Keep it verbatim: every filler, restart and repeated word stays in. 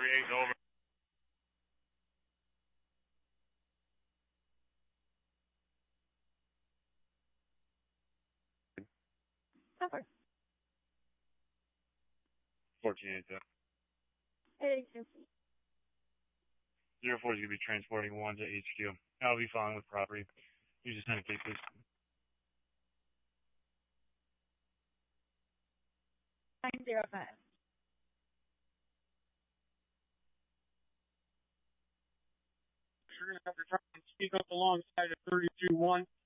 three eight, over. Okay. fourteen eight, Hey, two. zero four is going to be transporting one to H Q. I'll be following with property. You just indicate, please. Nine zero five. You're going to have to try and speak up alongside of thirty-two one.